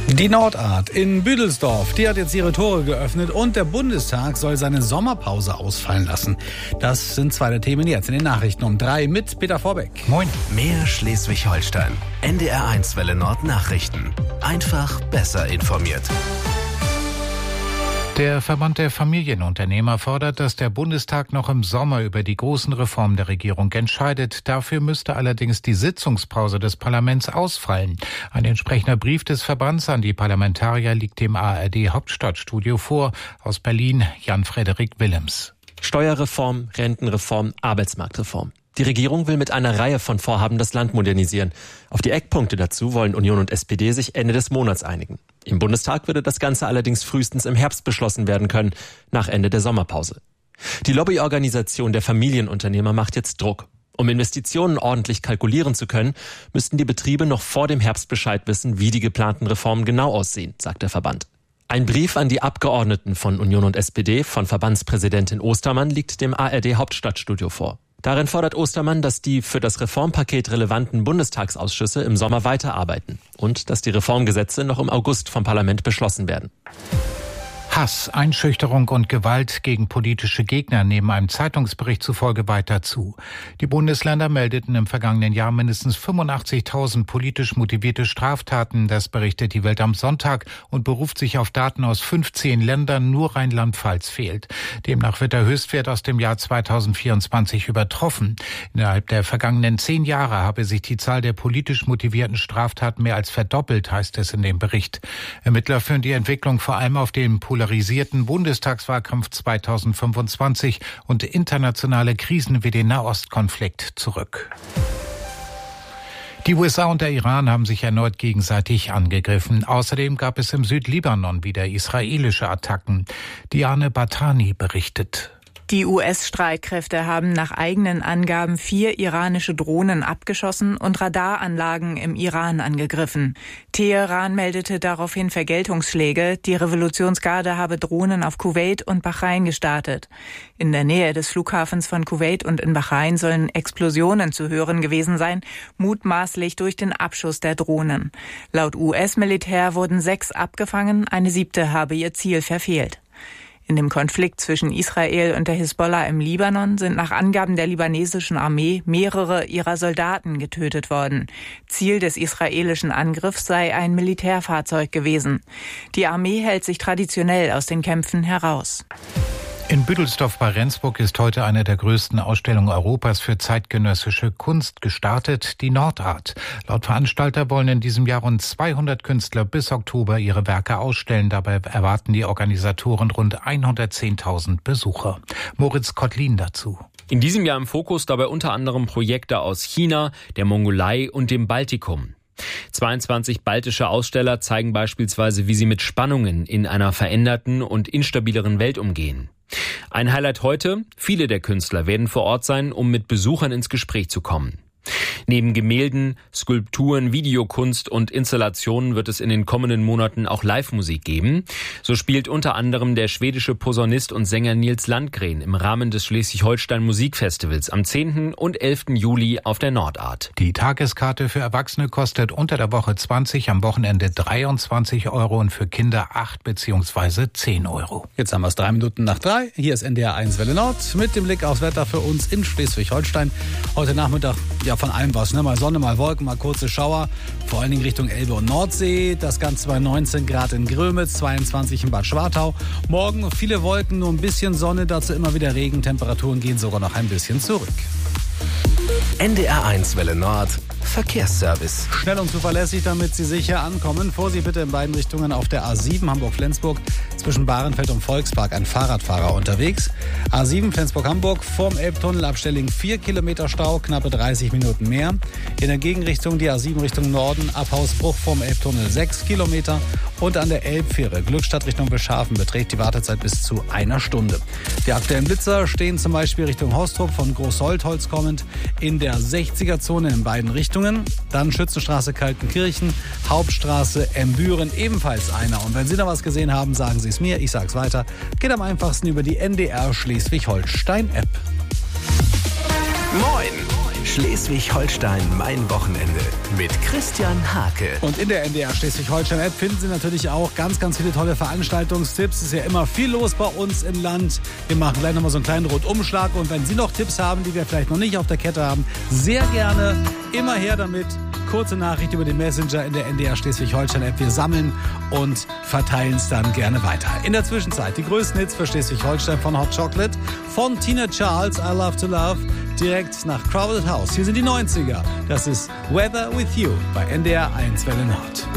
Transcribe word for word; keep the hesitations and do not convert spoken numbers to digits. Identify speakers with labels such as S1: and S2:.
S1: Die Nordart in Büdelsdorf, die hat jetzt ihre Tore geöffnet und der Bundestag soll seine Sommerpause ausfallen lassen. Das sind zwei der Themen jetzt in den Nachrichten um drei mit Peter Vorbeck.
S2: Moin. Mehr Schleswig-Holstein. N D R eins Welle Nord Nachrichten. Einfach besser informiert.
S3: Der Verband der Familienunternehmer fordert, dass der Bundestag noch im Sommer über die großen Reformen der Regierung entscheidet. Dafür müsste allerdings die Sitzungspause des Parlaments ausfallen. Ein entsprechender Brief des Verbands an die Parlamentarier liegt dem A R D Hauptstadtstudio vor. Aus Berlin Jan-Frederik Willems.
S4: Steuerreform, Rentenreform, Arbeitsmarktreform. Die Regierung will mit einer Reihe von Vorhaben das Land modernisieren. Auf die Eckpunkte dazu wollen Union und S P D sich Ende des Monats einigen. Im Bundestag würde das Ganze allerdings frühestens im Herbst beschlossen werden können, nach Ende der Sommerpause. Die Lobbyorganisation der Familienunternehmer macht jetzt Druck. Um Investitionen ordentlich kalkulieren zu können, müssten die Betriebe noch vor dem Herbst Bescheid wissen, wie die geplanten Reformen genau aussehen, sagt der Verband. Ein Brief an die Abgeordneten von Union und S P D von Verbandspräsidentin Ostermann liegt dem A R D Hauptstadtstudio vor. Darin fordert Ostermann, dass die für das Reformpaket relevanten Bundestagsausschüsse im Sommer weiterarbeiten und dass die Reformgesetze noch im August vom Parlament beschlossen werden.
S3: Hass, Einschüchterung und Gewalt gegen politische Gegner nehmen einem Zeitungsbericht zufolge weiter zu. Die Bundesländer meldeten im vergangenen Jahr mindestens fünfundachtzigtausend politisch motivierte Straftaten. Das berichtet die Welt am Sonntag und beruft sich auf Daten aus fünfzehn Ländern. Nur Rheinland-Pfalz fehlt. Demnach wird der Höchstwert aus dem Jahr zweitausendvierundzwanzig übertroffen. Innerhalb der vergangenen zehn Jahre habe sich die Zahl der politisch motivierten Straftaten mehr als verdoppelt, heißt es in dem Bericht. Ermittler führen die Entwicklung vor allem auf den polarisierten Bundestagswahlkampf zweitausendfünfundzwanzig und internationale Krisen wie den Nahostkonflikt zurück. Die U S A und der Iran haben sich erneut gegenseitig angegriffen. Außerdem gab es im Südlibanon wieder israelische Attacken. Diane Batani berichtet.
S5: Die U S-Streitkräfte haben nach eigenen Angaben vier iranische Drohnen abgeschossen und Radaranlagen im Iran angegriffen. Teheran meldete daraufhin Vergeltungsschläge. Die Revolutionsgarde habe Drohnen auf Kuwait und Bahrain gestartet. In der Nähe des Flughafens von Kuwait und in Bahrain sollen Explosionen zu hören gewesen sein, mutmaßlich durch den Abschuss der Drohnen. Laut U S-Militär wurden sechs abgefangen, eine siebte habe ihr Ziel verfehlt. In dem Konflikt zwischen Israel und der Hisbollah im Libanon sind nach Angaben der libanesischen Armee mehrere ihrer Soldaten getötet worden. Ziel des israelischen Angriffs sei ein Militärfahrzeug gewesen. Die Armee hält sich traditionell aus den Kämpfen heraus.
S3: In Büdelsdorf bei Rendsburg ist heute eine der größten Ausstellungen Europas für zeitgenössische Kunst gestartet, die Nordart. Laut Veranstalter wollen in diesem Jahr rund zweihundert Künstler bis Oktober ihre Werke ausstellen. Dabei erwarten die Organisatoren rund hundertzehntausend Besucher. Moritz Kottlin dazu.
S6: In diesem Jahr im Fokus dabei unter anderem Projekte aus China, der Mongolei und dem Baltikum. zweiundzwanzig baltische Aussteller zeigen beispielsweise, wie sie mit Spannungen in einer veränderten und instabileren Welt umgehen. Ein Highlight heute: Viele der Künstler werden vor Ort sein, um mit Besuchern ins Gespräch zu kommen. Neben Gemälden, Skulpturen, Videokunst und Installationen wird es in den kommenden Monaten auch Live-Musik geben. So spielt unter anderem der schwedische Posaunist und Sänger Nils Landgren im Rahmen des Schleswig-Holstein Musikfestivals am zehnten und elften Juli auf der Nordart.
S3: Die Tageskarte für Erwachsene kostet unter der Woche zwanzig, am Wochenende dreiundzwanzig Euro und für Kinder acht bzw. zehn Euro.
S1: Jetzt haben wir es drei Minuten nach drei. Hier ist N D R eins Welle Nord mit dem Blick aufs Wetter für uns in Schleswig-Holstein. Heute Nachmittag ja von allem was, ne? Mal Sonne, mal Wolken, mal kurze Schauer, vor allen Dingen Richtung Elbe und Nordsee. Das Ganze bei neunzehn Grad in Grömitz, zweiundzwanzig in Bad Schwartau. Morgen viele Wolken, nur ein bisschen Sonne, dazu immer wieder Regen. Temperaturen gehen sogar noch ein bisschen zurück.
S2: N D R eins Welle Nord Verkehrsservice.
S1: Schnell und zuverlässig, damit Sie sicher ankommen. Vorsicht bitte in beiden Richtungen auf der A sieben Hamburg-Flensburg zwischen Bahrenfeld und Volkspark. Ein Fahrradfahrer unterwegs. A sieben Flensburg-Hamburg vorm Elbtunnel ab Stelling vier Kilometer Stau, knappe dreißig Minuten mehr. In der Gegenrichtung die A sieben Richtung Norden ab Hausbruch vorm Elbtunnel sechs Kilometer. Und an der Elbfähre Glückstadt Richtung Beschafen beträgt die Wartezeit bis zu einer Stunde. Die aktuellen Blitzer stehen zum Beispiel Richtung Hostrup von Großholtholz kommend in der sechziger-Zone in beiden Richtungen. Dann Schützenstraße Kaltenkirchen, Hauptstraße Embüren ebenfalls einer. Und wenn Sie da was gesehen haben, sagen Sie es mir, ich sag's weiter. Geht am einfachsten über die N D R Schleswig-Holstein-App.
S2: Moin! Schleswig-Holstein, mein Wochenende mit Christian Hake.
S1: Und in der N D R Schleswig-Holstein-App finden Sie natürlich auch ganz, ganz viele tolle Veranstaltungstipps. Es ist ja immer viel los bei uns im Land. Wir machen gleich nochmal so einen kleinen Rundumschlag. Und wenn Sie noch Tipps haben, die wir vielleicht noch nicht auf der Kette haben, sehr gerne immer her damit. Kurze Nachricht über den Messenger in der N D R Schleswig-Holstein-App. Wir sammeln und verteilen es dann gerne weiter. In der Zwischenzeit die größten Hits für Schleswig-Holstein von Hot Chocolate, von Tina Charles, I Love to Love, direkt nach Crowded House. Hier sind die neunziger. Das ist Weather with You bei N D R eins Welle Nord.